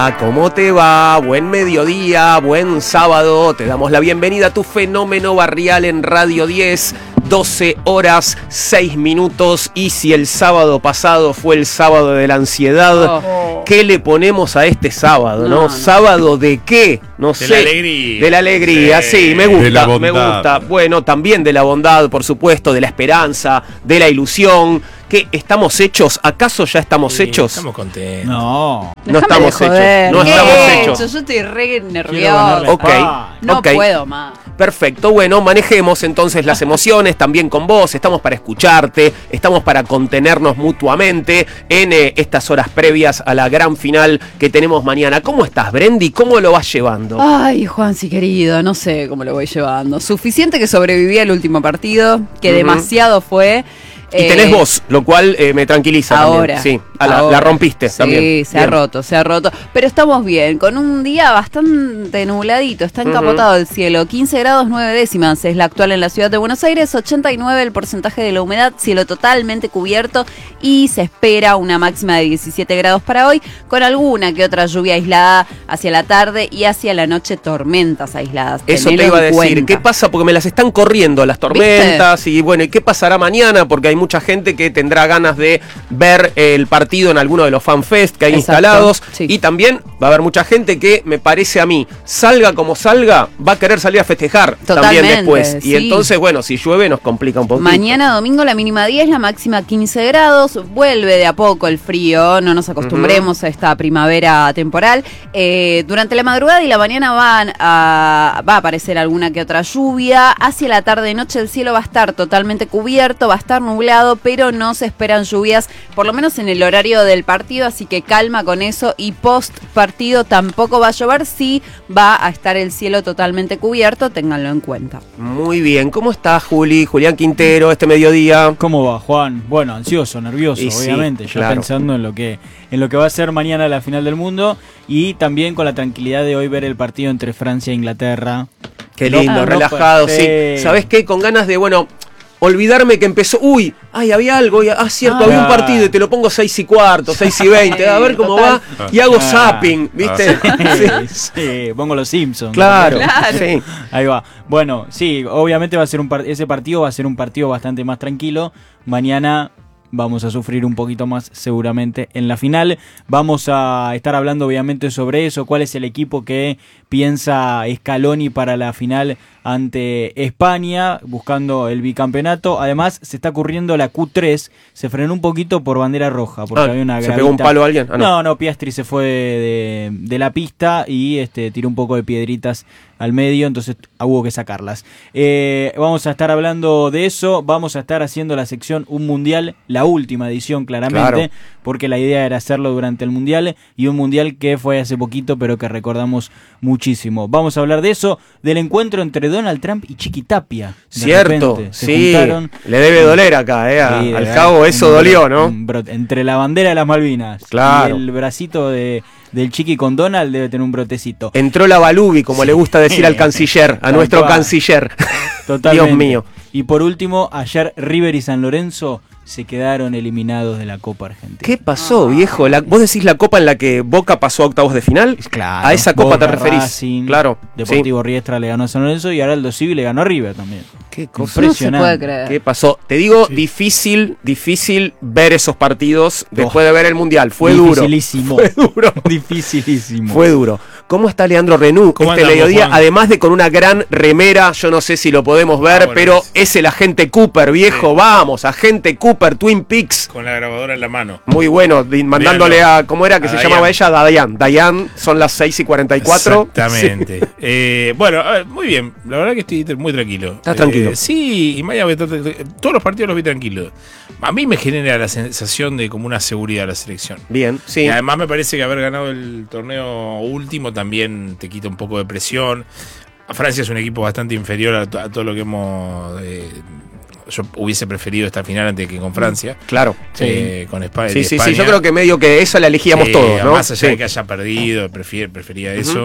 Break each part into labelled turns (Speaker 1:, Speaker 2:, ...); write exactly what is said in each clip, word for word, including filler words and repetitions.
Speaker 1: Hola, ¿cómo te va? Buen mediodía, buen sábado. Te damos la bienvenida a tu Fenómeno Barrial en Radio diez. doce horas, seis minutos. Y si el sábado pasado fue el sábado de la ansiedad, oh. ¿qué le ponemos a este sábado? ¿No?
Speaker 2: no, no.
Speaker 1: ¿Sábado de qué? No
Speaker 3: de
Speaker 1: sé.
Speaker 3: La alegría.
Speaker 1: De la alegría, sí, sí me gusta, me gusta. Bueno, también de la bondad, por supuesto, de la esperanza, de la ilusión. ¿Qué? ¿Estamos hechos? ¿Acaso ya estamos sí, hechos?
Speaker 3: Estamos contentos.
Speaker 2: No.
Speaker 1: No estamos hechos. No
Speaker 2: ¿Qué
Speaker 1: estamos
Speaker 2: hechos?
Speaker 1: hechos.
Speaker 2: Yo estoy re nervioso.
Speaker 1: Ok.
Speaker 2: No
Speaker 1: okay.
Speaker 2: puedo más.
Speaker 1: Perfecto, bueno, manejemos entonces las emociones también con vos, estamos para escucharte, estamos para contenernos mutuamente en eh, estas horas previas a la gran final que tenemos mañana. ¿Cómo estás, Brendy? ¿Cómo lo vas llevando?
Speaker 2: Ay, Juansi querido, no sé cómo lo voy llevando. Suficiente que sobreviví al último partido, que uh-huh. demasiado fue.
Speaker 1: Y tenés eh, voz, lo cual eh, me tranquiliza
Speaker 2: ahora,
Speaker 1: también. Sí, a la,
Speaker 2: ahora.
Speaker 1: la rompiste
Speaker 2: sí,
Speaker 1: también.
Speaker 2: Sí, se bien. ha roto, se ha roto. Pero estamos bien, con un día bastante nubladito, está encapotado uh-huh. el cielo. quince grados nueve décimas es la actual en la ciudad de Buenos Aires, ochenta y nueve el porcentaje de la humedad, cielo totalmente cubierto y se espera una máxima de diecisiete grados para hoy, con alguna que otra lluvia aislada hacia la tarde y hacia la noche tormentas aisladas.
Speaker 1: Eso te iba a decir, cuenta. ¿Qué pasa? Porque me las están corriendo las tormentas. ¿Viste? Y bueno, ¿y qué pasará mañana? Porque hay mucha gente que tendrá ganas de ver el partido en alguno de los fanfest que hay Exacto, instalados sí. y también va a haber mucha gente que, me parece a mí, salga como salga, va a querer salir a festejar Totalmente, también después. Sí. Y entonces, bueno, si llueve nos complica un poquito.
Speaker 2: Mañana domingo la mínima diez, la máxima quince grados, vuelve de a poco el frío, no nos acostumbremos uh-huh. a esta primavera temporal. Eh, durante la madrugada y la mañana van a, va a aparecer alguna que otra lluvia, hacia la tarde y noche el cielo va a estar totalmente cubierto, va a estar nublado, pero no se esperan lluvias, por lo menos en el horario del partido, así que calma con eso. Y post partido tampoco va a llover, sí va a estar el cielo totalmente cubierto, ténganlo en cuenta.
Speaker 1: Muy bien, ¿cómo estás, Juli? Julián Quintero, este mediodía.
Speaker 4: ¿Cómo va, Juan? Bueno, ansioso, nervioso, y obviamente, sí, ya claro. pensando en lo que en lo que va a ser mañana la final del mundo y también con la tranquilidad de hoy ver el partido entre Francia e Inglaterra.
Speaker 1: Qué lindo, no, relajado, no, sí. sí. ¿Sabés qué? Con ganas de, bueno, olvidarme que empezó, uy, ay, había algo, ah, cierto, ah, había un partido y te lo pongo seis y cuarto, seis y veinte, a ver cómo total. va, y hago ah, zapping, ¿viste?
Speaker 4: Sí, sí. sí, pongo los Simpsons.
Speaker 1: Claro,
Speaker 2: claro.
Speaker 1: Sí.
Speaker 4: Ahí va. Bueno, sí, obviamente va a ser un par- ese partido va a ser un partido bastante más tranquilo. Mañana vamos a sufrir un poquito más seguramente en la final. Vamos a estar hablando obviamente sobre eso, cuál es el equipo que piensa Scaloni para la final ante España, buscando el bicampeonato. Además, se está ocurriendo la Q tres, se frenó un poquito por bandera roja, porque
Speaker 1: ah,
Speaker 4: había una
Speaker 1: ¿se
Speaker 4: gravita.
Speaker 1: pegó un palo a alguien? Ah, no.
Speaker 4: no, no, Piastri se fue de, de la pista y este tiró un poco de piedritas al medio, entonces hubo que sacarlas. Eh, vamos a estar hablando de eso, vamos a estar haciendo la sección Un Mundial, la última edición claramente, claro. porque la idea era hacerlo durante el Mundial, y un Mundial que fue hace poquito, pero que recordamos muchísimo. Vamos a hablar de eso, del encuentro entre Donald Trump y Chiqui Tapia.
Speaker 1: Cierto,
Speaker 4: repente,
Speaker 1: sí,
Speaker 4: juntaron.
Speaker 1: Le debe doler acá, eh, a,
Speaker 4: sí,
Speaker 1: al cabo eso
Speaker 4: un,
Speaker 1: dolió, ¿no?
Speaker 4: Un brote, entre la bandera de las Malvinas
Speaker 1: claro.
Speaker 4: y el bracito de... del Chiqui con Donald debe tener un brotecito.
Speaker 1: Entró la Balubi, como sí. le gusta decir al canciller, a nuestro cual. canciller.
Speaker 4: Totalmente.
Speaker 1: Dios mío.
Speaker 4: Y por último, ayer River y San Lorenzo se quedaron eliminados de la Copa Argentina.
Speaker 1: ¿Qué pasó, viejo? La, ¿Vos decís la copa en la que Boca pasó a octavos de final?
Speaker 4: Claro.
Speaker 1: ¿A esa copa
Speaker 4: Boca,
Speaker 1: te referís?
Speaker 4: Racing,
Speaker 1: claro.
Speaker 4: Deportivo
Speaker 1: sí.
Speaker 4: Riestra le ganó a San Lorenzo y ahora Aldo Civi le ganó a River también.
Speaker 1: Qué cosa.
Speaker 4: Impresionante.
Speaker 2: No se puede creer.
Speaker 1: ¿Qué pasó? Te digo,
Speaker 4: sí.
Speaker 1: difícil, difícil ver esos partidos después oh. de ver el Mundial. Fue
Speaker 4: Dificilísimo.
Speaker 1: duro. Fue duro.
Speaker 4: Dificilísimo.
Speaker 1: Fue duro. ¿Cómo está Leandro Renú este mediodía? Juan? Además de con una gran remera, yo no sé si lo podemos ver, ah, bueno, pero es. es el agente Cooper, viejo. Sí. Vamos, agente Cooper, Twin Peaks.
Speaker 3: Con la grabadora en la mano.
Speaker 1: Muy bueno, mandándole Veanlo. a, ¿cómo era que a se Dayan. llamaba ella? Dayan. Dayan, son las seis y cuarenta y cuatro.
Speaker 3: Exactamente. Sí. Eh, bueno, a ver, muy bien. La verdad que estoy muy tranquilo.
Speaker 1: ¿Estás eh, tranquilo?
Speaker 3: Sí, y mañana todos los partidos los vi tranquilos. A mí me genera la sensación de como una seguridad la selección.
Speaker 1: Bien, sí.
Speaker 3: Y además me parece que haber ganado el torneo último también te quita un poco de presión. Francia es un equipo bastante inferior a, to- a todo lo que hemos... Eh, yo hubiese preferido esta final antes que con Francia.
Speaker 1: Claro.
Speaker 3: Eh,
Speaker 1: sí.
Speaker 3: Con España.
Speaker 1: Sí, sí,
Speaker 3: España.
Speaker 1: sí. Yo creo que medio que esa la elegíamos
Speaker 3: sí,
Speaker 1: todos, ¿no?
Speaker 3: Más allá
Speaker 1: sí.
Speaker 3: de que haya perdido, prefier, prefería uh-huh. eso.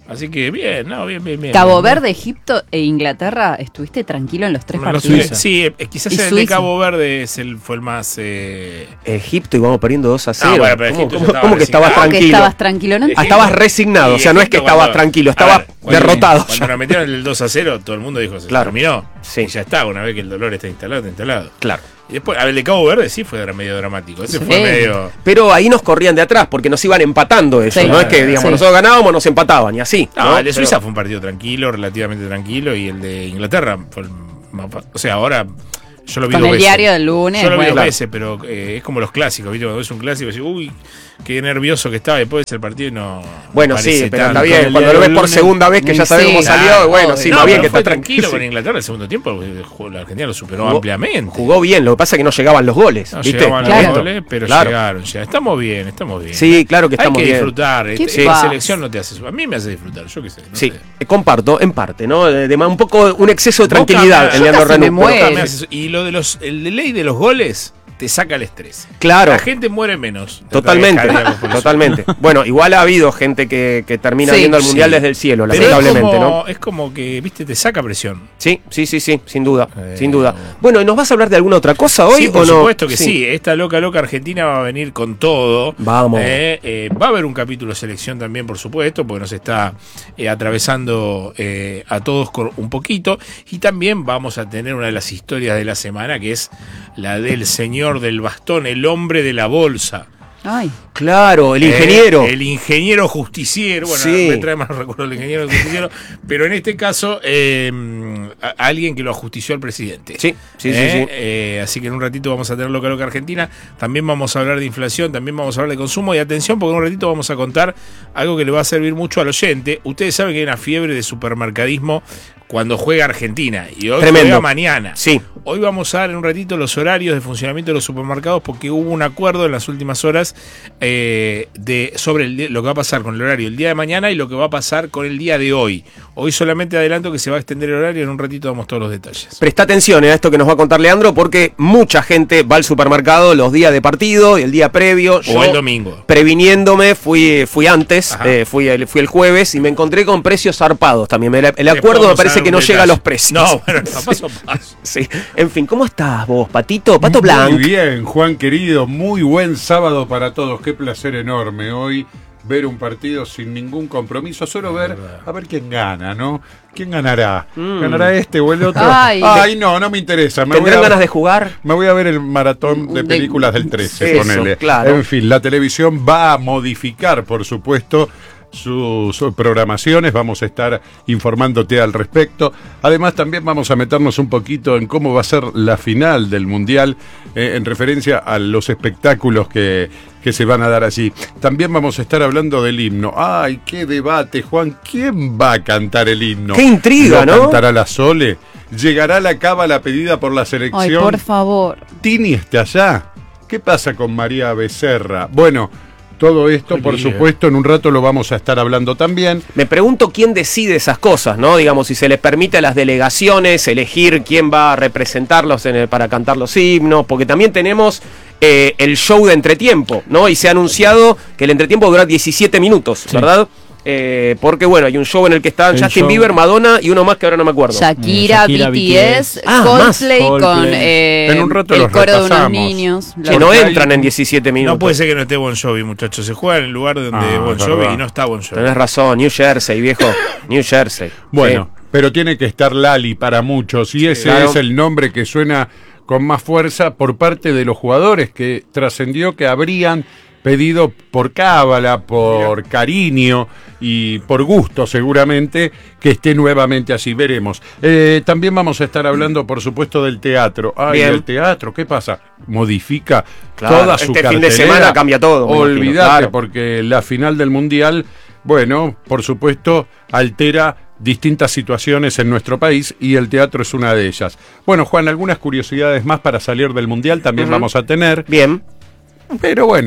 Speaker 3: Así que bien, no, bien, bien, bien.
Speaker 2: Cabo
Speaker 3: bien,
Speaker 2: Verde, Egipto e Inglaterra, ¿estuviste tranquilo en los tres
Speaker 3: no,
Speaker 2: partidos?
Speaker 3: Suiza. Sí, eh, quizás el Suiza. de Cabo Verde es el, fue el más... Eh...
Speaker 1: Egipto y vamos perdiendo dos a cero.
Speaker 3: Ah, bueno, pero
Speaker 1: ¿Cómo,
Speaker 3: ¿cómo,
Speaker 1: cómo, ¿cómo que estabas tranquilo?
Speaker 2: Que estabas tranquilo, ¿no?
Speaker 1: Egipto, estabas resignado, o sea, no es que estabas cuando, tranquilo, estabas ver, cuando, derrotado.
Speaker 3: Cuando nos metieron el dos a cero, todo el mundo dijo, se
Speaker 1: claro.
Speaker 3: terminó.
Speaker 1: Sí.
Speaker 3: Y ya está, una vez que el dolor está instalado, está instalado.
Speaker 1: Claro.
Speaker 3: Y después, a ver, el de Cabo Verde sí fue medio dramático. Ese sí. fue medio.
Speaker 1: Pero ahí nos corrían de atrás porque nos iban empatando eso. Sí, no claro, es que, digamos, sí. nosotros ganábamos, nos empataban y así.
Speaker 3: No,
Speaker 1: ¿no?
Speaker 3: el de Suiza
Speaker 1: Pero...
Speaker 3: fue un partido tranquilo, relativamente tranquilo. Y el de Inglaterra fue el más. O sea, ahora. Yo lo vi
Speaker 2: Con
Speaker 3: dos
Speaker 2: el
Speaker 3: veces.
Speaker 2: diario del lunes.
Speaker 3: Yo lo vi
Speaker 2: bueno.
Speaker 3: dos veces, pero eh, es como los clásicos, ¿viste? Cuando ves un clásico, decís, uy, qué nervioso que estaba después del partido y no.
Speaker 1: Bueno, sí, pero
Speaker 3: tanto.
Speaker 1: está bien. Cuando lo ves por segunda vez que ya sabes sí, cómo salió, claro, bueno, sí,
Speaker 3: no,
Speaker 1: más bien que
Speaker 3: fue
Speaker 1: está
Speaker 3: tranquilo
Speaker 1: sí.
Speaker 3: con Inglaterra el segundo tiempo, la Argentina lo superó
Speaker 1: jugó,
Speaker 3: ampliamente.
Speaker 1: Jugó bien, lo que pasa es que no llegaban los goles.
Speaker 3: No
Speaker 1: ¿viste?
Speaker 3: llegaban
Speaker 2: claro.
Speaker 3: los goles, pero
Speaker 1: claro.
Speaker 3: llegaron ya. Estamos bien, estamos bien.
Speaker 1: Sí, claro que estamos
Speaker 3: bien. Hay que
Speaker 1: bien.
Speaker 3: disfrutar.
Speaker 2: ¿Qué
Speaker 3: este,
Speaker 2: pasa?
Speaker 3: La selección no te hace. A mí me hace disfrutar, yo qué sé. No
Speaker 1: sí,
Speaker 3: sé.
Speaker 1: comparto, en parte, ¿no? De, de, un poco un exceso de
Speaker 3: Boca
Speaker 1: tranquilidad
Speaker 3: me,
Speaker 1: en Leandro Renú.
Speaker 3: Y lo de los, el de ley de los goles te saca el estrés.
Speaker 1: Claro.
Speaker 3: La gente muere menos.
Speaker 1: Totalmente, totalmente. Bueno, igual ha habido gente que, que termina sí, viendo el Mundial sí. desde el cielo,
Speaker 3: pero
Speaker 1: lamentablemente,
Speaker 3: es como,
Speaker 1: ¿no?
Speaker 3: Es como que, viste, te saca presión.
Speaker 1: Sí, sí, sí, sí, sin duda,
Speaker 3: eh,
Speaker 1: sin duda. Bueno, ¿y nos vas a hablar de alguna otra cosa hoy
Speaker 3: sí,
Speaker 1: o
Speaker 3: por
Speaker 1: no?
Speaker 3: Por supuesto que sí. sí. Esta loca, loca Argentina va a venir con todo.
Speaker 1: Vamos.
Speaker 3: Eh, eh, va a haber un capítulo selección también, por supuesto, porque nos está eh, atravesando eh, a todos con un poquito. Y también vamos a tener una de las historias de la semana, que es la del señor del bastón, el hombre de la bolsa.
Speaker 2: Ay.
Speaker 1: Claro, el ingeniero.
Speaker 3: Eh, el ingeniero justiciero. Bueno, sí. me trae más recuerdo el ingeniero justiciero. Pero en este caso, eh, a, a alguien que lo ajustició al presidente.
Speaker 1: Sí, sí,
Speaker 3: eh,
Speaker 1: sí. sí.
Speaker 3: Eh, así que en un ratito vamos a tener Loca Loca Argentina. También vamos a hablar de inflación, también vamos a hablar de consumo. Y atención, porque en un ratito vamos a contar algo que le va a servir mucho al oyente. Ustedes saben que hay una fiebre de supermercadismo cuando juega Argentina. Y hoy
Speaker 1: Tremendo.
Speaker 3: juega mañana.
Speaker 1: Sí.
Speaker 3: Hoy vamos a dar en un ratito los horarios de funcionamiento de los supermercados porque hubo un acuerdo en las últimas horas eh, de sobre el, lo que va a pasar con el horario el día de mañana y lo que va a pasar con el día de hoy. Hoy solamente adelanto que se va a extender el horario, en un ratito damos todos los detalles.
Speaker 1: Presta atención a esto que nos va a contar Leandro porque mucha gente va al supermercado los días de partido y el día previo.
Speaker 3: O
Speaker 1: Yo,
Speaker 3: el domingo.
Speaker 1: Previniéndome, fui fui antes, eh, fui, el, fui el jueves y me encontré con precios zarpados también. El, el acuerdo me parece que no llega a los precios.
Speaker 3: No, bueno, no, paso a paso.
Speaker 1: Sí. En fin, ¿cómo estás vos, Patito? Pato Blanc.
Speaker 5: Muy bien, Juan querido, muy buen sábado para todos. Qué placer enorme hoy ver un partido sin ningún compromiso, solo ver a ver quién gana, ¿no? ¿Quién ganará? Mm. ¿Ganará este o el otro?
Speaker 2: Ay,
Speaker 5: Ay no, no me interesa. Me
Speaker 1: ¿Tendrán
Speaker 5: voy a,
Speaker 1: ganas de jugar?
Speaker 5: Me voy a ver el maratón de películas del trece,
Speaker 1: Eso,
Speaker 5: ponele.
Speaker 1: Claro.
Speaker 5: En fin, la televisión va a modificar, por supuesto, sus programaciones, vamos a estar informándote al respecto. Además también vamos a meternos un poquito en cómo va a ser la final del Mundial, eh, en referencia a los espectáculos que, que se van a dar allí. También vamos a estar hablando del himno. ¡Ay, qué debate, Juan! ¿Quién va a cantar el himno?
Speaker 1: ¡Qué intriga!, ¿no?
Speaker 5: ¿Cantará la Sole? ¿Llegará la cábala pedida por la selección?
Speaker 2: Ay, por favor.
Speaker 5: ¿Tini está allá? ¿Qué pasa con María Becerra? Bueno, todo esto, por supuesto, en un rato lo vamos a estar hablando también.
Speaker 1: Me pregunto quién decide esas cosas, ¿no? Digamos, si se les permite a las delegaciones elegir quién va a representarlos en el, para cantar los himnos, porque también tenemos eh, el show de entretiempo, ¿no? Y se ha anunciado que el entretiempo dura diecisiete minutos, sí. ¿Verdad? Eh, porque bueno, hay un show en el que están el Justin show. Bieber, Madonna y uno más que ahora no me acuerdo.
Speaker 2: Shakira,
Speaker 4: Shakira
Speaker 2: B T S,
Speaker 1: ah,
Speaker 2: Coldplay,
Speaker 4: Coldplay
Speaker 2: con eh,
Speaker 5: en un rato
Speaker 2: el
Speaker 5: los
Speaker 2: coro
Speaker 5: repasamos.
Speaker 2: de unos niños.
Speaker 1: Que no entran en diecisiete minutos.
Speaker 3: No puede ser que no esté Bon Jovi, muchachos. Se juega en el lugar donde
Speaker 5: Ah,
Speaker 3: Bon Jovi
Speaker 5: verdad.
Speaker 3: y no está Bon Jovi.
Speaker 1: Tenés razón, New Jersey, viejo. New Jersey.
Speaker 5: Bueno,
Speaker 1: sí.
Speaker 5: Pero tiene que estar Lali para muchos y ese
Speaker 1: claro.
Speaker 5: es el nombre que suena con más fuerza por parte de los jugadores, que trascendió que habrían pedido por cábala, por Mira. cariño y por gusto seguramente que esté nuevamente así, veremos. Eh, también vamos a estar hablando, por supuesto, del teatro. Ay, Bien. el teatro, ¿qué pasa? Modifica
Speaker 1: claro,
Speaker 5: toda su
Speaker 1: este
Speaker 5: cartelera.
Speaker 1: fin de semana cambia todo.
Speaker 5: Olvídate,
Speaker 1: claro.
Speaker 5: porque la final del Mundial, bueno, por supuesto, altera distintas situaciones en nuestro país y el teatro es una de ellas. Bueno, Juan, algunas curiosidades más para salir del Mundial también uh-huh. vamos a tener.
Speaker 1: Bien.
Speaker 5: Pero bueno,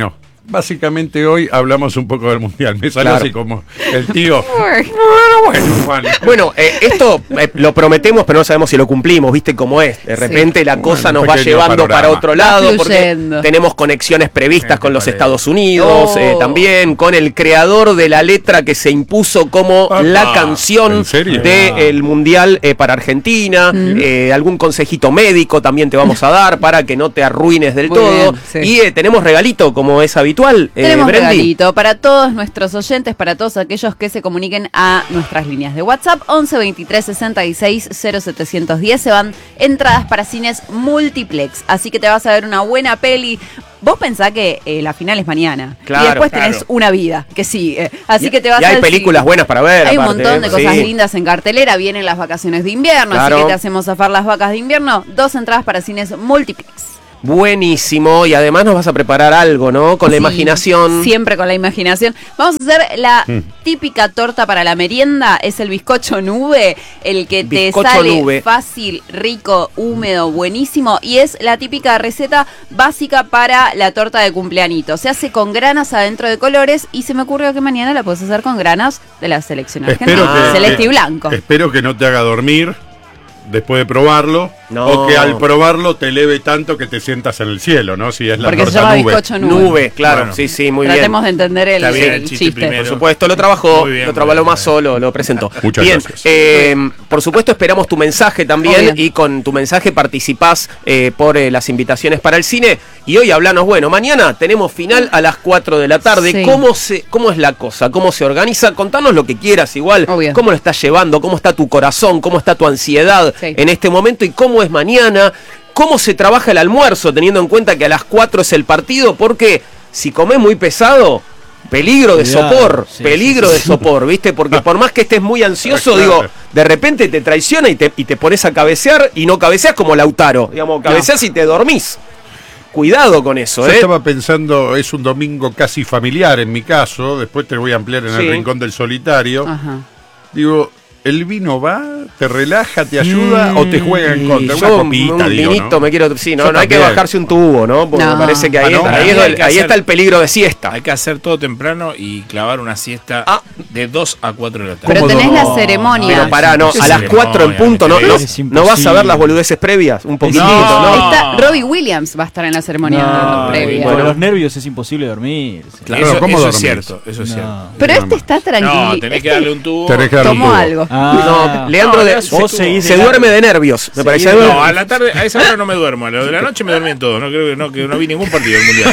Speaker 5: básicamente hoy hablamos un poco del Mundial. Me salió
Speaker 1: Claro.
Speaker 5: así como el tío. Bueno, Juan.
Speaker 1: Bueno, eh, esto eh, lo prometemos, pero no sabemos si lo cumplimos, ¿viste cómo es? De repente
Speaker 2: Sí.
Speaker 1: la cosa
Speaker 5: Bueno,
Speaker 1: nos
Speaker 5: un
Speaker 1: va
Speaker 5: pequeño
Speaker 1: llevando
Speaker 5: panorama.
Speaker 1: para otro lado, porque
Speaker 2: fluyendo.
Speaker 1: tenemos conexiones previstas
Speaker 5: Sí,
Speaker 1: con los
Speaker 5: parece.
Speaker 1: Estados Unidos,
Speaker 2: Oh.
Speaker 1: eh, también con el creador de la letra que se impuso como
Speaker 5: Papá.
Speaker 1: la canción
Speaker 5: ¿En serio?
Speaker 1: del Mundial eh, para Argentina, eh, algún consejito médico también te vamos a dar para que no te arruines del
Speaker 2: Muy
Speaker 1: todo.
Speaker 2: bien, sí.
Speaker 1: Y eh, tenemos regalito, como es habitual. eh,
Speaker 2: Tenemos
Speaker 1: Brendi.
Speaker 2: regalito para todos nuestros oyentes, para todos aquellos que se comuniquen a nuestras líneas de WhatsApp once veintitrés sesenta y seis cero setecientos diez. Se van entradas para cines multiplex, así que te vas a ver una buena peli. Vos pensás que eh, la final es mañana
Speaker 1: Claro,
Speaker 2: y después
Speaker 3: claro.
Speaker 2: tenés una vida que sigue, así
Speaker 1: Y-
Speaker 2: que te vas
Speaker 1: y hay
Speaker 2: al
Speaker 1: películas
Speaker 2: cine.
Speaker 1: buenas para ver,
Speaker 2: Hay un
Speaker 1: aparte,
Speaker 2: montón de
Speaker 1: ¿eh?
Speaker 2: cosas
Speaker 1: Sí.
Speaker 2: lindas en cartelera. Vienen las vacaciones de invierno,
Speaker 1: Claro.
Speaker 2: así que te hacemos zafar las vacas de invierno. Dos entradas para cines multiplex.
Speaker 1: Buenísimo, y además nos vas a preparar algo, ¿no? Con la
Speaker 2: Sí,
Speaker 1: imaginación.
Speaker 2: Siempre con la imaginación. Vamos a hacer la
Speaker 1: Mm.
Speaker 2: típica torta para la merienda. Es el bizcocho nube, el que te
Speaker 1: Bizcocho
Speaker 2: sale
Speaker 1: nube.
Speaker 2: fácil, rico, húmedo, buenísimo. Y es la típica receta básica para la torta de cumpleañito. Se hace con granas adentro de colores y se me ocurrió que mañana la puedes hacer con granas de la selección
Speaker 5: Espero
Speaker 2: argentina.
Speaker 5: que,
Speaker 2: Celeste y blanco.
Speaker 5: Espero que no te haga dormir después de probarlo.
Speaker 1: No.
Speaker 5: O que al probarlo te eleve tanto que te sientas en el cielo, ¿no? Si es la
Speaker 2: Porque se
Speaker 5: torta
Speaker 2: llama
Speaker 5: nube.
Speaker 2: bizcocho nube.
Speaker 1: Nube, claro,
Speaker 3: Bueno.
Speaker 1: sí, sí, muy
Speaker 2: Tratemos
Speaker 1: bien.
Speaker 2: de entender el,
Speaker 3: Está bien
Speaker 2: el
Speaker 3: el chiste
Speaker 2: chiste.
Speaker 3: primero.
Speaker 1: Por supuesto, lo trabajó,
Speaker 3: Muy bien,
Speaker 1: lo trabajó
Speaker 3: muy bien.
Speaker 1: más solo, lo presentó.
Speaker 5: Muchas
Speaker 1: bien,
Speaker 5: gracias.
Speaker 1: eh, por supuesto esperamos tu mensaje también,
Speaker 2: Obvio.
Speaker 1: y con tu mensaje participás eh, por eh, las invitaciones para el cine. Y hoy hablanos, bueno, mañana tenemos final a las cuatro de la tarde.
Speaker 2: Sí.
Speaker 1: ¿Cómo se, cómo es la cosa? ¿Cómo se organiza? Contanos lo que quieras igual.
Speaker 2: Obvio.
Speaker 1: ¿Cómo lo estás llevando? ¿Cómo está tu corazón? ¿Cómo está tu ansiedad
Speaker 2: Sí.
Speaker 1: en este momento? ¿Y cómo es mañana? ¿Cómo se trabaja el almuerzo teniendo en cuenta que a las cuatro es el partido? Porque si comés muy pesado, peligro de
Speaker 4: Cuidado,
Speaker 1: sopor,
Speaker 4: sí,
Speaker 1: peligro
Speaker 4: sí,
Speaker 1: de
Speaker 4: sí.
Speaker 1: sopor, ¿viste? Porque por más que estés muy ansioso,
Speaker 5: Claro.
Speaker 1: digo, de repente te traiciona y te, y te pones a cabecear y no cabeceas como Lautaro. Digamos, cabeceas y te dormís. Cuidado con eso,
Speaker 5: Yo
Speaker 1: ¿eh?
Speaker 5: estaba pensando, es un domingo casi familiar en mi caso, después te voy a ampliar en
Speaker 1: Sí.
Speaker 5: el rincón del solitario.
Speaker 2: Ajá.
Speaker 5: Digo, ¿el vino va? ¿Te relaja? ¿Te ayuda?
Speaker 1: Mm,
Speaker 5: ¿O te juega en contra? Una
Speaker 1: Yo,
Speaker 5: copita,
Speaker 1: un
Speaker 5: digo,
Speaker 1: vinito
Speaker 5: ¿no?
Speaker 1: me quiero... Sí, no,
Speaker 5: Yo
Speaker 1: no hay que
Speaker 5: también.
Speaker 1: bajarse un tubo, ¿no? Porque
Speaker 2: No.
Speaker 1: me parece que ahí,
Speaker 5: Ah, no.
Speaker 1: ahí,
Speaker 3: Hay
Speaker 1: es
Speaker 3: que
Speaker 1: el- ahí
Speaker 3: hacer-
Speaker 1: está el peligro de siesta.
Speaker 3: Hay que hacer todo temprano y clavar una siesta
Speaker 1: Ah.
Speaker 3: de dos a cuatro de la tarde.
Speaker 2: Pero
Speaker 4: ¿Cómo
Speaker 2: tenés
Speaker 4: no?
Speaker 2: la ceremonia.
Speaker 1: Pero pará, no,
Speaker 3: Sí,
Speaker 1: a las
Speaker 3: sí,
Speaker 1: cuatro en
Speaker 3: no,
Speaker 1: punto, no, no,
Speaker 4: es
Speaker 1: no vas a ver
Speaker 4: imposible.
Speaker 1: las boludeces previas, un poquitito,
Speaker 3: No.
Speaker 1: ¿no?
Speaker 2: Está Robbie Williams va a estar en la ceremonia
Speaker 4: No,
Speaker 2: previa.
Speaker 4: con
Speaker 1: Bueno.
Speaker 4: los nervios es imposible dormir.
Speaker 5: Claro,
Speaker 3: eso
Speaker 5: ¿cómo
Speaker 3: eso es
Speaker 5: dormís?
Speaker 3: cierto, eso es
Speaker 4: No.
Speaker 3: cierto.
Speaker 2: Pero
Speaker 5: Nada
Speaker 2: este
Speaker 5: más.
Speaker 2: está tranquilo.
Speaker 3: No, tenés que darle un tubo.
Speaker 5: Tenés que darle un
Speaker 2: Tomó
Speaker 5: tubo.
Speaker 2: algo.
Speaker 4: Ah.
Speaker 1: No, Leandro
Speaker 3: No,
Speaker 1: de-
Speaker 3: no,
Speaker 1: se,
Speaker 4: vos seguís
Speaker 1: se
Speaker 4: de
Speaker 1: duerme de nervios, me parece.
Speaker 4: Seguís de-
Speaker 3: No, a la tarde, a esa hora no me duermo. A lo de la noche me dormí en todo. No creo que no, que no vi ningún partido del mundial.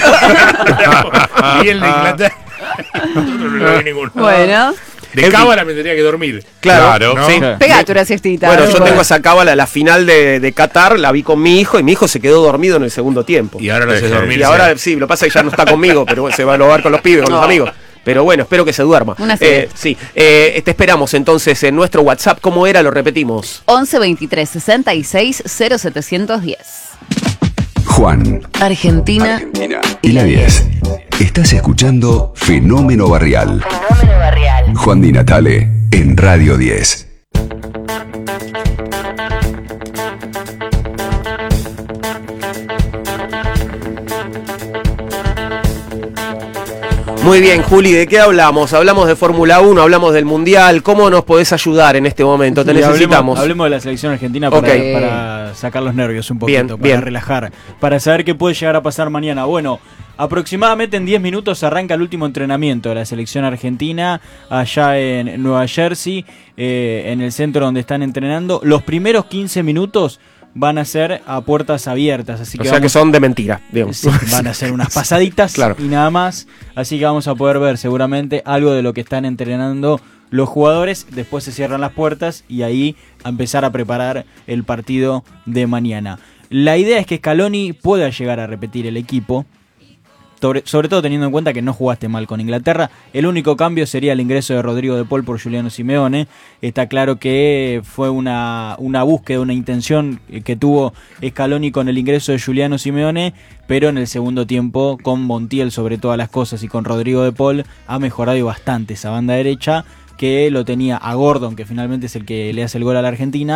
Speaker 3: Vi el de Inglaterra. No vi ninguno.
Speaker 2: Bueno,
Speaker 3: De cábala me tendría que dormir.
Speaker 1: Claro,
Speaker 3: ¿no?
Speaker 1: sí.
Speaker 2: pegate una siestita.
Speaker 1: Bueno,
Speaker 2: ¿no?
Speaker 1: yo tengo esa cábala, la final de, de Qatar, la vi con mi hijo y mi hijo se quedó dormido en el segundo tiempo.
Speaker 3: Y ahora lo haces
Speaker 5: Deje.
Speaker 3: dormir.
Speaker 1: Y ahora sí, lo que pasa es que ya no está conmigo, pero bueno, se va a hogar con los pibes, con los
Speaker 2: No.
Speaker 1: amigos. Pero bueno, espero que se duerma.
Speaker 2: Una
Speaker 1: Eh,
Speaker 2: siesta.
Speaker 1: sí, eh, te esperamos entonces en nuestro WhatsApp. ¿Cómo era? Lo repetimos.
Speaker 2: once veintitrés sesenta y seis cero setecientos diez.
Speaker 6: Juan,
Speaker 7: Argentina.
Speaker 6: Argentina y la diez. Estás escuchando Fenómeno Barrial.
Speaker 7: Fenómeno barrial.
Speaker 6: Juan Di Natale en Radio diez.
Speaker 1: Muy bien, Juli, ¿de qué hablamos? Hablamos de Fórmula uno, hablamos del Mundial. ¿Cómo nos podés ayudar en este momento? Te
Speaker 4: Y
Speaker 1: necesitamos.
Speaker 4: Hablemos, hablemos de la selección argentina para,
Speaker 1: Ok.
Speaker 4: para sacar los nervios un poquito,
Speaker 1: Bien,
Speaker 4: para
Speaker 1: bien.
Speaker 4: relajar, para saber qué puede llegar a pasar mañana. Bueno, aproximadamente en diez minutos arranca el último entrenamiento de la selección argentina allá en Nueva Jersey, eh, en el centro donde están entrenando. Los primeros quince minutos van a ser a puertas abiertas, así
Speaker 1: O
Speaker 4: que
Speaker 1: sea que
Speaker 4: vamos-
Speaker 1: son de mentira, digamos.
Speaker 4: Sí, van a ser unas pasaditas
Speaker 1: Claro.
Speaker 4: y nada más. Así que vamos a poder ver seguramente algo de lo que están entrenando los jugadores. Después se cierran las puertas y ahí a empezar a preparar el partido de mañana. La idea es que Scaloni pueda llegar a repetir el equipo. Sobre, sobre todo teniendo en cuenta que no jugaste mal con Inglaterra. El único cambio sería el ingreso de Rodrigo de Paul por Giuliano Simeone. Está claro que fue una, una búsqueda, una intención que tuvo Scaloni con el ingreso de Giuliano Simeone, pero en el segundo tiempo, con Montiel sobre todas las cosas y con Rodrigo de Paul, ha mejorado bastante esa banda derecha, que lo tenía a Gordon, que finalmente es el que le hace el gol a la Argentina,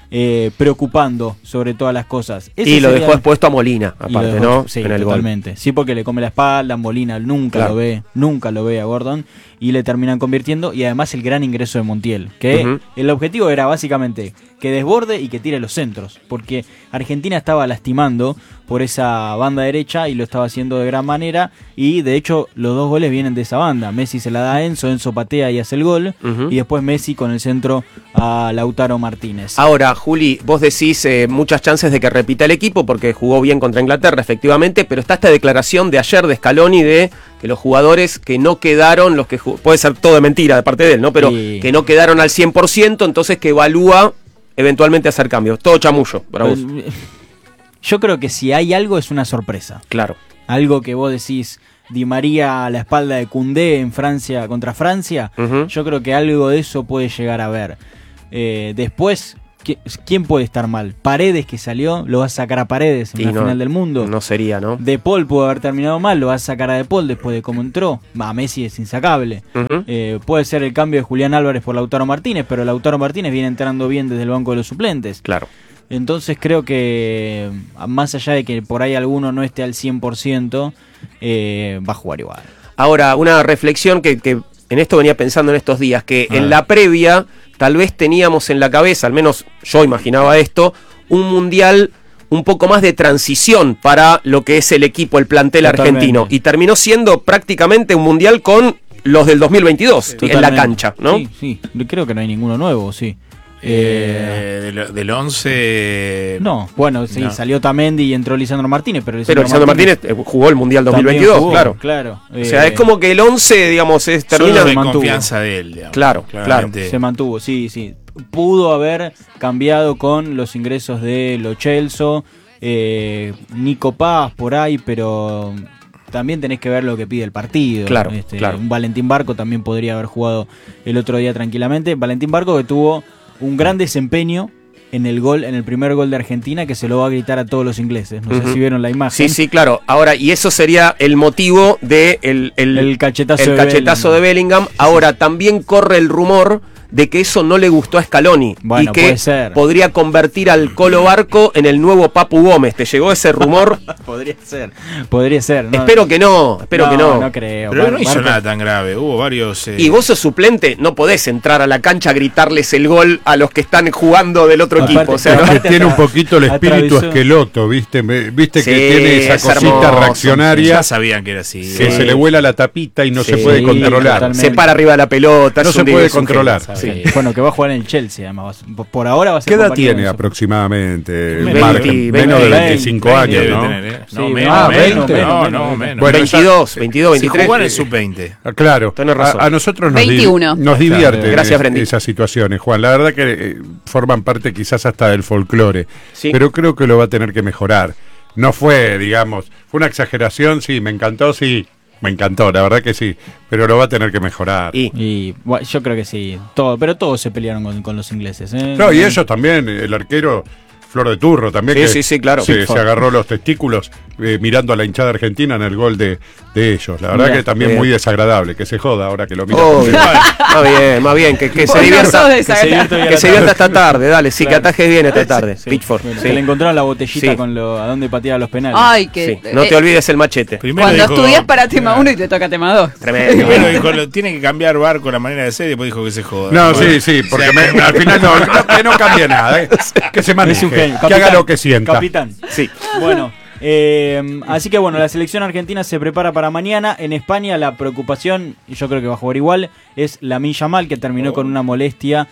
Speaker 4: eh, preocupando sobre todas las cosas. Ese
Speaker 1: y lo
Speaker 4: sería...
Speaker 1: dejó expuesto a Molina, aparte,
Speaker 4: dejó...
Speaker 1: ¿no?
Speaker 4: Sí,
Speaker 1: en el
Speaker 4: totalmente.
Speaker 1: gol.
Speaker 4: Sí, porque le come la espalda, Molina nunca
Speaker 1: claro.
Speaker 4: lo ve, nunca lo ve a Gordon, y le terminan convirtiendo, y además el gran ingreso de Montiel, que uh-huh. el objetivo era básicamente que desborde y que tire los centros, porque Argentina estaba lastimando por esa banda derecha y lo estaba haciendo de gran manera, y de hecho los dos goles vienen de esa banda. Messi se la da a Enzo, Enzo patea y hace el gol, uh-huh. y después Messi con el centro a Lautaro Martínez.
Speaker 1: Ahora, Juli, vos decís eh, muchas chances de que repita el equipo porque jugó bien contra Inglaterra, efectivamente, pero está esta declaración de ayer de Scaloni de que los jugadores que no quedaron, los que jug- puede ser todo de mentira de parte de él, ¿no? Pero sí. que no quedaron al cien por ciento, entonces que evalúa eventualmente hacer cambios. Todo chamullo para vos.
Speaker 4: Yo creo que si hay algo es una sorpresa.
Speaker 1: Claro.
Speaker 4: Algo que vos decís, Di María a la espalda de Koundé en Francia contra Francia, uh-huh. yo creo que algo de eso puede llegar a ver. Eh, después, ¿quién puede estar mal? Paredes, que salió, lo va a sacar a Paredes en y la no, final del mundo.
Speaker 1: No sería, ¿no?
Speaker 4: De Paul pudo haber terminado mal, lo va a sacar a De Paul después de cómo entró. A Messi es insacable. Uh-huh. Eh, puede ser el cambio de Julián Álvarez por Lautaro Martínez, pero Lautaro Martínez viene entrando bien desde el banco de los suplentes.
Speaker 1: Claro.
Speaker 4: Entonces creo que, más allá de que por ahí alguno no esté al cien por ciento, eh, va a jugar igual.
Speaker 1: Ahora, una reflexión que, que en esto venía pensando en estos días, que en la previa tal vez teníamos en la cabeza, al menos yo imaginaba esto, un mundial un poco más de transición para lo que es el equipo, el plantel Totalmente. argentino, y terminó siendo prácticamente un mundial con los del dos mil veintidós Totalmente. en la cancha, ¿no?
Speaker 4: Sí, sí, creo que no hay ninguno nuevo, sí.
Speaker 3: Eh, del, del once
Speaker 4: no, bueno, sí, no. salió Tamendi y entró Lisandro Martínez, pero
Speaker 1: Lisandro, pero Lisandro Martínez, Martínez jugó el Mundial dos mil veintidós,
Speaker 4: jugó,
Speaker 1: claro.
Speaker 4: claro.
Speaker 1: O sea, eh, es como que el once, digamos, es termina
Speaker 3: de confianza de él, digamos.
Speaker 1: Claro, claro.
Speaker 4: Se mantuvo, sí, sí. Pudo haber cambiado con los ingresos de Lo Celso, eh, Nico Paz por ahí, pero también tenés que ver lo que pide el partido.
Speaker 1: Claro,
Speaker 4: este,
Speaker 1: claro.
Speaker 4: Un Valentín Barco también podría haber jugado el otro día tranquilamente. Valentín Barco que tuvo un gran desempeño en el gol, en el primer gol de Argentina, que se lo va a gritar a todos los ingleses. No uh-huh. sé si vieron la imagen.
Speaker 1: Sí, sí, claro. Ahora, y eso sería el motivo de el, el,
Speaker 4: el cachetazo,
Speaker 1: el
Speaker 4: de,
Speaker 1: cachetazo
Speaker 4: Bellingham.
Speaker 1: de Bellingham. Ahora, también corre el rumor de que eso no le gustó a Scaloni
Speaker 4: bueno,
Speaker 1: y que podría convertir al Colo Barco en el nuevo Papu Gómez. ¿Te llegó ese rumor?
Speaker 4: podría ser, podría ser.
Speaker 1: No, espero que no, espero
Speaker 4: no,
Speaker 1: que no.
Speaker 4: No creo.
Speaker 3: Pero
Speaker 4: Bar-
Speaker 3: no hizo
Speaker 4: Barco...
Speaker 3: nada tan grave, hubo varios... Eh...
Speaker 1: Y vos sos suplente, no podés entrar a la cancha a gritarles el gol a los que están jugando del otro
Speaker 5: aparte,
Speaker 1: equipo. O sea,
Speaker 5: ¿no? Tiene un poquito el espíritu atravesó. Esqueloto, ¿viste? Viste sí, que tiene esa cosita hermoso. reaccionaria.
Speaker 3: Ya sabían que era así.
Speaker 5: Que sí. se le vuela la tapita y no sí, se puede controlar.
Speaker 1: Totalmente. Se para arriba de la pelota.
Speaker 5: No se puede controlar.
Speaker 4: Sí. Bueno, que va a jugar en el Chelsea, además. Por ahora va a ser.
Speaker 5: ¿Qué edad tiene aproximadamente?
Speaker 1: veinte,
Speaker 5: Margen,
Speaker 1: veinte,
Speaker 5: menos de
Speaker 1: veinte,
Speaker 5: veinticinco años, ¿no?
Speaker 3: Tener, ¿eh?
Speaker 4: Sí,
Speaker 3: no, menos,
Speaker 4: ah,
Speaker 3: menos,
Speaker 4: veinte,
Speaker 3: menos,
Speaker 4: menos,
Speaker 3: no,
Speaker 4: menos.
Speaker 3: menos.
Speaker 1: Bueno, veintidós, veintidós, veintitrés.
Speaker 3: Si jugó en el sub veinte.
Speaker 5: Claro,
Speaker 1: a,
Speaker 5: a nosotros nos,
Speaker 2: veintiuno.
Speaker 5: Di, nos divierte
Speaker 1: Gracias,
Speaker 5: es, esas situaciones, Juan. La verdad que eh, forman parte quizás hasta del folclore,
Speaker 1: sí.
Speaker 5: pero creo que lo va a tener que mejorar. No fue, digamos, fue una exageración, sí, me encantó, sí. Me encantó, la verdad que sí, pero lo va a tener que mejorar.
Speaker 4: Y, y bueno, yo creo que sí, todo, pero todos se pelearon con, con los ingleses. ¿eh?
Speaker 5: No, y ellos también, el arquero Flor de Turro también,
Speaker 1: sí,
Speaker 5: que
Speaker 1: sí, sí, claro.
Speaker 5: se, se agarró los testículos eh, mirando a la hinchada argentina en el gol de, de ellos. La verdad Mirá, que también bien. muy desagradable, que se joda ahora que lo mira.
Speaker 1: Oh, más bien, más bien, que, que se divierta, que se divierta, que se divierta esta tarde, dale, sí, claro. que atajes bien esta tarde, sí. Pitchford.
Speaker 4: Bueno,
Speaker 1: sí.
Speaker 4: Que le encontraron la botellita
Speaker 1: sí.
Speaker 4: con lo, a dónde pateaba los penales.
Speaker 2: Ay, que
Speaker 1: sí. No te olvides el machete.
Speaker 2: Primero Cuando dijo, estudias para tema uno y te toca tema dos.
Speaker 1: Tremendo.
Speaker 3: Primero dijo, lo, tiene que cambiar Barco la manera de ser y después dijo que se joda.
Speaker 5: No, bueno, sí, sí, porque me, al final no, no, que no cambie nada, ¿eh? Que se maneje, que haga lo que sienta.
Speaker 4: Capitán.
Speaker 1: Sí.
Speaker 4: Bueno, eh, así que bueno, la selección argentina se prepara para mañana. En España la preocupación, y yo creo que va a jugar igual, es Lamine Yamal, que terminó oh. con una molestia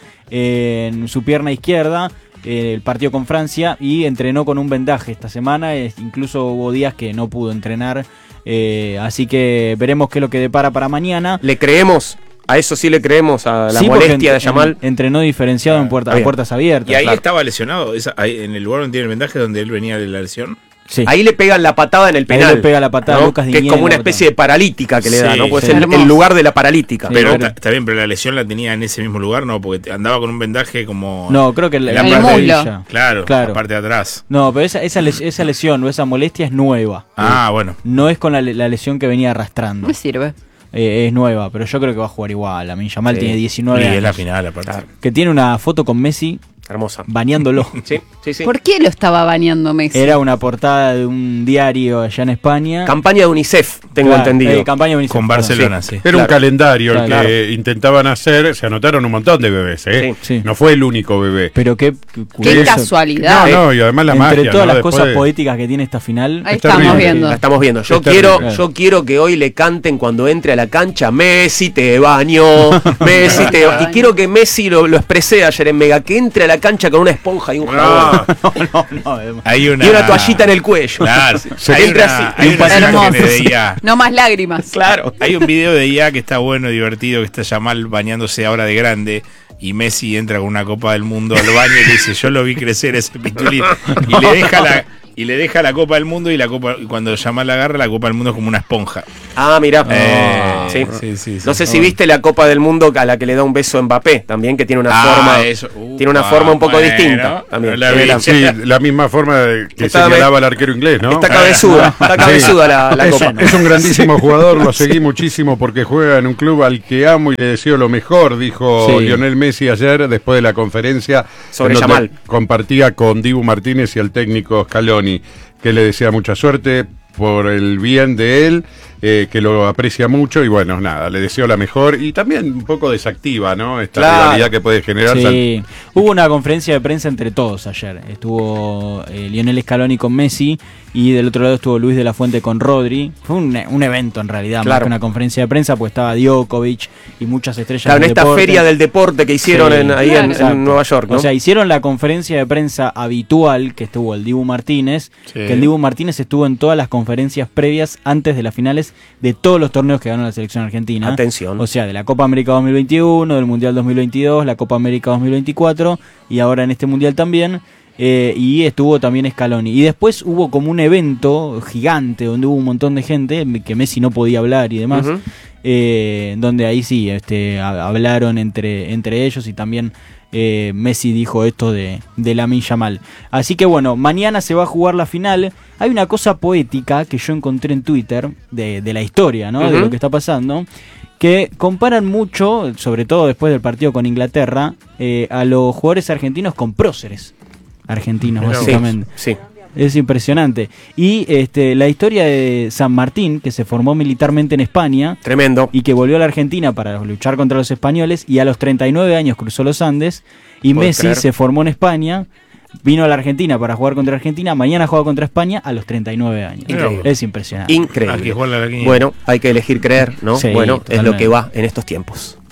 Speaker 4: en su pierna izquierda. El partido con Francia y entrenó con un vendaje esta semana, incluso hubo días que no pudo entrenar, eh, así que veremos qué es lo que depara para mañana.
Speaker 1: ¿Le creemos? A eso sí le creemos, a la
Speaker 4: sí,
Speaker 1: molestia
Speaker 4: en,
Speaker 1: de Yamal.
Speaker 4: En, entrenó diferenciado ah, en puerta, a puertas abiertas.
Speaker 3: ¿Y ahí
Speaker 4: claro.
Speaker 3: estaba lesionado? ¿Esa, ahí, ¿En el lugar donde tiene el vendaje donde él venía de la lesión?
Speaker 1: Sí. Ahí le pegan la patada en el penal.
Speaker 4: Ahí le pega la patada,
Speaker 1: ¿no?
Speaker 4: Lucas
Speaker 1: que es como una especie de paralítica que le da,
Speaker 3: sí,
Speaker 1: ¿no? Pues
Speaker 3: sí.
Speaker 1: el, el lugar de la paralítica.
Speaker 3: Sí, pero está, está bien, pero la lesión la tenía en ese mismo lugar, ¿no? Porque andaba con un vendaje como...
Speaker 4: No, creo que en
Speaker 3: la
Speaker 2: parte
Speaker 3: de
Speaker 2: ella.
Speaker 3: Claro, claro, la parte de atrás.
Speaker 4: No, pero esa, esa, les, esa lesión o esa molestia es nueva.
Speaker 3: Ah, eh, bueno.
Speaker 4: No es con la, la lesión que venía arrastrando.
Speaker 2: Me sirve.
Speaker 4: Eh, es nueva, pero yo creo que va a jugar igual. Lamine Yamal sí. tiene diecinueve
Speaker 3: sí,
Speaker 4: años.
Speaker 3: es la final, aparte.
Speaker 4: Que tiene una foto con Messi
Speaker 1: Hermosa.
Speaker 4: bañándolo.
Speaker 1: Sí, sí, sí.
Speaker 2: ¿Por qué lo estaba bañando Messi?
Speaker 4: Era una portada de un diario allá en España.
Speaker 1: Campaña de UNICEF, tengo
Speaker 4: Claro,
Speaker 1: entendido.
Speaker 4: eh, campaña de UNICEF,
Speaker 3: Con
Speaker 4: perdón.
Speaker 3: Barcelona, sí.
Speaker 5: Era
Speaker 1: Claro.
Speaker 5: un calendario el
Speaker 4: Claro.
Speaker 5: que intentaban hacer, se anotaron un montón de bebés, ¿eh?
Speaker 4: Sí.
Speaker 5: No fue el único bebé.
Speaker 4: Pero qué,
Speaker 2: Qué
Speaker 4: curioso.
Speaker 2: casualidad.
Speaker 5: No, no, y además la
Speaker 4: Entre
Speaker 5: magia,
Speaker 4: todas
Speaker 5: ¿no?
Speaker 4: las
Speaker 5: Después
Speaker 4: cosas
Speaker 5: de-
Speaker 4: poéticas que tiene esta final.
Speaker 2: Ahí
Speaker 5: Es
Speaker 2: estamos
Speaker 5: terrible.
Speaker 2: viendo.
Speaker 1: La estamos viendo. Yo
Speaker 5: Es
Speaker 1: quiero,
Speaker 5: terrible.
Speaker 1: yo quiero que hoy le canten cuando entre a la cancha, Messi te bañó, Messi te bañó. Y quiero que Messi lo, lo expresé ayer en Mega, que entre a la cancha con una esponja y un jabón.
Speaker 5: No,
Speaker 4: no, no, no.
Speaker 3: Hay una,
Speaker 1: Y una toallita en el cuello.
Speaker 3: Claro,
Speaker 1: Se
Speaker 3: hay
Speaker 1: entra
Speaker 3: una,
Speaker 1: así.
Speaker 3: hay unas
Speaker 2: Hermoso.
Speaker 3: imágenes de I A.
Speaker 2: No más lágrimas.
Speaker 1: Claro.
Speaker 3: Hay un video de I A que está bueno, divertido, que está Yamal bañándose ahora de grande. Y Messi entra con una Copa del Mundo al baño y le dice, yo lo vi crecer ese pitulín. Y le deja la, y le deja la Copa del Mundo y la Copa, y cuando Yamal la agarra, la Copa del Mundo es como una esponja.
Speaker 1: Ah, mira.
Speaker 3: Eh,
Speaker 1: sí.
Speaker 3: sí, sí, sí.
Speaker 1: No sé si viste la Copa del Mundo a la que le da un beso Mbappé, también que tiene una
Speaker 3: Ah,
Speaker 1: forma
Speaker 3: eso. Uh,
Speaker 1: tiene una
Speaker 3: ah,
Speaker 1: forma un poco
Speaker 3: bueno,
Speaker 1: distinta. También.
Speaker 3: la vi.
Speaker 1: Era-
Speaker 5: sí, la misma forma de que
Speaker 1: Está-
Speaker 5: señalaba el arquero inglés, ¿no?
Speaker 1: Está cabezuda, está cabezuda la, la
Speaker 5: es,
Speaker 1: Copa.
Speaker 5: es un grandísimo jugador, lo seguí muchísimo porque juega en un club al que amo y le deseo lo mejor, dijo
Speaker 4: Sí.
Speaker 5: Lionel Messi ayer después de la conferencia
Speaker 1: Sobre
Speaker 5: en donde
Speaker 1: Yamal.
Speaker 5: compartía con Dibu Martínez y el técnico Scaloni, que le desea mucha suerte por el bien de él, eh, que lo aprecia mucho y bueno, nada, le deseo la mejor y también un poco desactiva, ¿no? Esta
Speaker 1: Claro.
Speaker 5: rivalidad que puede generar.
Speaker 4: Sí. Hubo una conferencia de prensa entre todos ayer. Estuvo eh, Lionel Scaloni con Messi y del otro lado estuvo Luis de la Fuente con Rodri. Fue un, un evento en realidad, más
Speaker 1: Claro.
Speaker 4: que una conferencia de prensa, pues estaba Djokovic y muchas estrellas
Speaker 1: Claro, en
Speaker 4: del
Speaker 1: esta
Speaker 4: deporte.
Speaker 1: feria del deporte que hicieron
Speaker 4: Sí,
Speaker 1: en- ahí
Speaker 2: claro.
Speaker 1: en- en,
Speaker 4: Exacto.
Speaker 1: Nueva York, ¿no?
Speaker 4: O sea, hicieron la conferencia de prensa habitual que estuvo el Dibu Martínez,
Speaker 3: Sí.
Speaker 4: que el Dibu Martínez estuvo en todas las conferencias previas antes de las finales de todos los torneos que ganó la selección argentina.
Speaker 1: Atención.
Speaker 4: O sea, de la Copa América dos mil veintiuno, del Mundial dos mil veintidós, la Copa América dos mil veinticuatro y ahora en este Mundial también. Eh, y estuvo también Scaloni. Y después hubo como un evento gigante donde hubo un montón de gente, que Messi no podía hablar y demás.
Speaker 1: Ujú.
Speaker 4: eh, donde ahí sí este, ha- hablaron entre, entre ellos y también eh, Messi dijo esto de, de Lamine Yamal. Así que bueno, mañana se va a jugar la final. Hay una cosa poética que yo encontré en Twitter de, de la historia, ¿no? De
Speaker 1: Ujú.
Speaker 4: lo que está pasando, que comparan mucho, sobre todo después del partido con Inglaterra, eh, a los jugadores argentinos con próceres argentinos,
Speaker 3: Mirá,
Speaker 4: básicamente.
Speaker 1: Sí, sí.
Speaker 4: Es impresionante. Y este, la historia de San Martín, que se formó militarmente en España
Speaker 1: Tremendo.
Speaker 4: y que volvió a la Argentina para luchar contra los españoles, y a los treinta y nueve años cruzó los Andes, y
Speaker 1: ¿Podés
Speaker 4: Messi
Speaker 1: creer?
Speaker 4: se formó en España, vino a la Argentina para jugar contra Argentina, mañana juega contra España a los treinta y nueve años.
Speaker 1: Increíble.
Speaker 4: Es impresionante.
Speaker 3: Hay que
Speaker 1: Increíble.
Speaker 3: jugarle a la quiniela.
Speaker 1: Bueno, hay que elegir creer, ¿no?
Speaker 4: Sí,
Speaker 1: bueno, es lo
Speaker 4: totalmente.
Speaker 1: que va en estos tiempos.